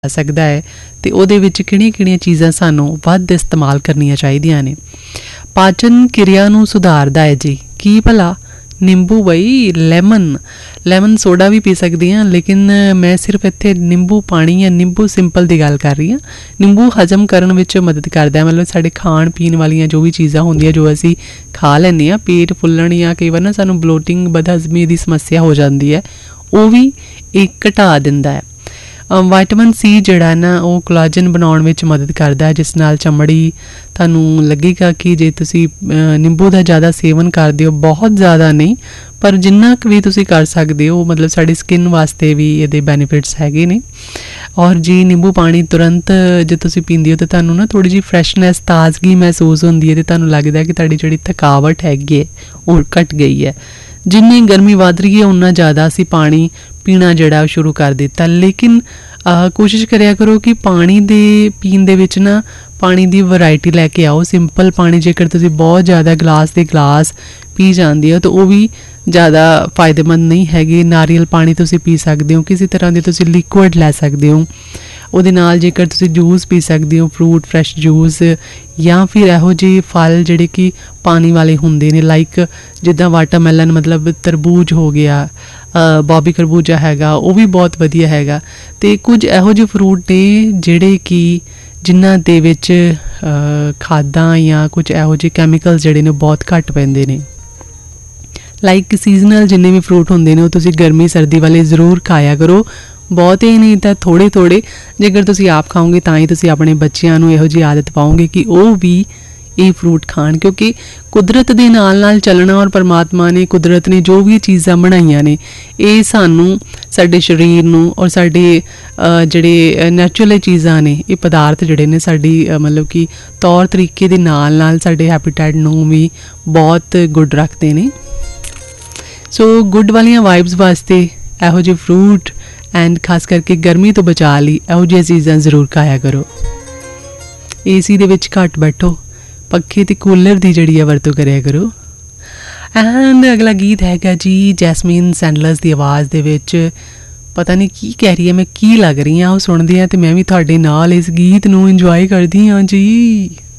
ਸਕਦਾ ਹੈ ਤੇ ਉਹਦੇ ਵਿੱਚ ਕਿਹੜੀਆਂ-ਕਿਹੜੀਆਂ ਚੀਜ਼ਾਂ ਸਾਨੂੰ ਵੱਧ ਇਸਤੇਮਾਲ ਕਰਨੀਆਂ ਚਾਹੀਦੀਆਂ ਨੇ। ਪਾਚਨ ਕਿਰਿਆ ਨੂੰ ਸੁਧਾਰਦਾ ਹੈ ਜੀ। ਕੀ ਭਲਾ? ਨਿੰਬੂ ਬਈ, ਲੈਮਨ ਸੋਡਾ ਵੀ ਪੀ ਸਕਦੀ ਹਾਂ, ਲੇਕਿਨ ਮੈਂ ਸਿਰਫ ਇੱਥੇ ਨਿੰਬੂ ਪਾਣੀ ਜਾਂ ਨਿੰਬੂ ਸਿੰਪਲ ਦੀ ਗੱਲ ਕਰ ਰਹੀ ਹਾਂ। ਨਿੰਬੂ ਹਜ਼ਮ ਕਰਨ ਵਿੱਚ ਮਦਦ ਕਰਦਾ, ਮਤਲਬ ਸਾਡੇ ਖਾਣ ਪੀਣ ਵਾਲੀਆਂ ਜੋ ਵੀ ਚੀਜ਼ਾਂ ਹੁੰਦੀਆਂ ਜੋ ਅਸੀਂ ਖਾ ਲੈਂਦੇ ਹਾਂ, ਪੇਟ ਫੁੱਲਣ ਜਾਂ ਕਈ ਵਾਰ ਨਾ ਸਾਨੂੰ ਬਲੋਟਿੰਗ ਬਦਹਜ਼ਮੀ ਦੀ ਸਮੱਸਿਆ ਹੋ ਜਾਂਦੀ ਹੈ, ਉਹ ਵੀ ਇਹ ਘਟਾ ਦਿੰਦਾ ਹੈ। ਵਿਟਾਮਿਨ ਸੀ ਜਿਹੜਾ ਨਾ ਉਹ ਕੋਲਾਜਨ ਬਣਾਉਣ ਵਿੱਚ ਮਦਦ ਕਰਦਾ ਹੈ, ਜਿਸ ਨਾਲ ਚਮੜੀ ਤੁਹਾਨੂੰ ਲੱਗੇਗਾ ਕਿ ਜੇ ਤੁਸੀਂ ਨਿੰਬੂ ਦਾ ਜ਼ਿਆਦਾ ਸੇਵਨ ਕਰਦੇ ਹੋ, ਬਹੁਤ ਜ਼ਿਆਦਾ ਨਹੀਂ ਪਰ ਜਿੰਨਾ ਕੁ ਵੀ ਤੁਸੀਂ ਕਰ ਸਕਦੇ ਹੋ, ਮਤਲਬ ਸਾਡੀ ਸਕਿਨ ਵਾਸਤੇ ਵੀ ਇਹਦੇ ਬੈਨੀਫਿਟਸ ਹੈਗੇ ਨੇ। ਔਰ ਜੀ ਨਿੰਬੂ ਪਾਣੀ ਤੁਰੰਤ ਜੇ ਤੁਸੀਂ ਪੀਂਦੇ ਹੋ ਤਾਂ ਤੁਹਾਨੂੰ ਨਾ ਥੋੜ੍ਹੀ ਜਿਹੀ ਫਰੈਸ਼ਨੈਸ, ਤਾਜ਼ਗੀ ਮਹਿਸੂਸ ਹੁੰਦੀ ਹੈ ਅਤੇ ਤੁਹਾਨੂੰ ਲੱਗਦਾ ਕਿ ਤੁਹਾਡੀ ਜਿਹੜੀ ਥਕਾਵਟ ਹੈਗੀ ਹੈ ਉਹ ਘਟ ਗਈ ਹੈ। ਜਿੰਨੀ ਗਰਮੀ ਵੱਧ ਰਹੀ ਹੈ ਉਨਾ ਜ਼ਿਆਦਾ ਅਸੀਂ ਪਾਣੀ ਪੀਣਾ ਜਿਹੜਾ ਉਹ ਸ਼ੁਰੂ ਕਰ ਦਿੱਤਾ, ਲੇਕਿਨ ਕੋਸ਼ਿਸ਼ ਕਰਿਆ ਕਰੋ ਕਿ ਪਾਣੀ ਦੇ ਪੀਣ ਦੇ ਵਿੱਚ ਨਾ ਪਾਣੀ ਦੀ ਵੈਰਾਈਟੀ ਲੈ ਕੇ ਆਓ। ਸਿੰਪਲ ਪਾਣੀ ਜੇਕਰ ਤੁਸੀਂ ਬਹੁਤ ਜ਼ਿਆਦਾ ਗਲਾਸ ਦੇ ਗਲਾਸ ਪੀ ਜਾਂਦੇ ਹੋ ਤਾਂ ਉਹ ਵੀ ਜ਼ਿਆਦਾ ਫਾਇਦੇਮੰਦ ਨਹੀਂ ਹੈਗੇ। ਨਾਰੀਅਲ ਪਾਣੀ ਤੁਸੀਂ ਪੀ ਸਕਦੇ ਹੋ, ਕਿਸੇ ਤਰ੍ਹਾਂ ਦੇ ਤੁਸੀਂ ਲਿਕੁਇਡ ਲੈ ਸਕਦੇ ਹੋ। ਉਹਦੇ ਨਾਲ ਜੇਕਰ ਤੁਸੀਂ ਜੂਸ ਪੀ ਸਕਦੇ ਹੋ, ਫਰੂਟ ਫਰੈਸ਼ ਜੂਸ, ਜਾਂ ਫਿਰ ਇਹੋ ਜਿਹੇ ਫਲ ਜਿਹੜੇ ਕਿ ਪਾਣੀ ਵਾਲੇ ਹੁੰਦੇ ਨੇ, ਲਾਈਕ ਜਿੱਦਾਂ ਵਾਟਰਮੈਲਨ ਮਤਲਬ ਤਰਬੂਜ ਹੋ ਗਿਆ, ਬੋਬੀ ਖਰਬੂਜਾ ਹੈਗਾ, ਉਹ ਵੀ ਬਹੁਤ ਵਧੀਆ ਹੈਗਾ। ਅਤੇ ਕੁਝ ਇਹੋ ਜਿਹੇ ਫਰੂਟ ਨੇ ਜਿਹੜੇ ਕਿ ਜਿਨ੍ਹਾਂ ਦੇ ਵਿੱਚ ਖਾਦਾਂ ਜਾਂ ਕੁਝ ਇਹੋ ਜਿਹੇ ਕੈਮੀਕਲ ਜਿਹੜੇ ਨੇ ਬਹੁਤ ਘੱਟ ਪੈਂਦੇ ਨੇ। ਲਾਈਕ ਸੀਜ਼ਨਲ ਜਿੰਨੇ ਵੀ ਫਰੂਟ ਹੁੰਦੇ ਨੇ ਉਹ ਤੁਸੀਂ ਗਰਮੀ ਸਰਦੀ ਵਾਲੇ ਜ਼ਰੂਰ ਖਾਇਆ ਕਰੋ, ਬਹੁਤੇ ਨਹੀਂ ਤਾਂ ਥੋੜ੍ਹੇ ਜੇਕਰ ਤੁਸੀਂ ਆਪ ਖਾਓਗੇ ਤਾਂ ਹੀ ਤੁਸੀਂ ਆਪਣੇ ਬੱਚਿਆਂ ਨੂੰ ਇਹੋ ਜਿਹੀ ਆਦਤ ਪਾਓਗੇ ਕਿ ਉਹ ਵੀ ਇਹ ਫਰੂਟ ਖਾਣ, ਕਿਉਂਕਿ ਕੁਦਰਤ ਦੇ ਨਾਲ ਚੱਲਣਾ ਔਰ ਪਰਮਾਤਮਾ ਨੇ ਕੁਦਰਤ ਨੇ ਜੋ ਵੀ ਚੀਜ਼ਾਂ ਬਣਾਈਆਂ ਨੇ ਇਹ ਸਾਨੂੰ ਸਾਡੇ ਸਰੀਰ ਨੂੰ ਔਰ ਸਾਡੇ ਜਿਹੜੇ ਨੈਚੁਰਲ ਚੀਜ਼ਾਂ ਨੇ, ਇਹ ਪਦਾਰਥ ਜਿਹੜੇ ਨੇ ਸਾਡੀ ਮਤਲਬ ਕਿ ਤੌਰ ਤਰੀਕੇ ਦੇ ਨਾਲ ਸਾਡੇ ਹੈਪੀਟਾਈਟ ਨੂੰ ਵੀ ਬਹੁਤ ਗੁੱਡ ਰੱਖਦੇ ਨੇ। ਸੋ ਗੁੱਡ ਵਾਲੀਆਂ ਵਾਈਬਸ ਵਾਸਤੇ ਇਹੋ ਜਿਹੇ ਫਰੂਟ ਐਂਡ ਖਾਸ ਕਰਕੇ ਗਰਮੀ ਤੋਂ ਬਚਾ ਲਈ ਇਹੋ ਜਿਹੀਆਂ ਚੀਜ਼ਾਂ ਜ਼ਰੂਰ ਖਾਇਆ ਕਰੋ। AC ਦੇ ਵਿੱਚ ਘੱਟ ਬੈਠੋ, ਪੱਖੇ ਅਤੇ ਕੂਲਰ ਦੀ ਜਿਹੜੀ ਆ ਵਰਤੋਂ ਕਰਿਆ ਕਰੋ। ਐਂਡ ਅਗਲਾ ਗੀਤ ਹੈਗਾ ਜੀ ਜੈਸਮੀਨ ਸੈਂਡਲਰਸ ਦੀ ਆਵਾਜ਼ ਦੇ ਵਿੱਚ, ਪਤਾ ਨਹੀਂ ਕੀ ਕਹਿ ਰਹੀ ਹੈ, ਮੈਂ ਕੀ ਲੱਗ ਰਹੀ ਹਾਂ ਉਹ ਸੁਣਦੀ ਹਾਂ ਅਤੇ ਮੈਂ ਵੀ ਤੁਹਾਡੇ ਨਾਲ ਇਸ ਗੀਤ ਨੂੰ ਇੰਜੋਏ ਕਰਦੀ ਹਾਂ ਜੀ।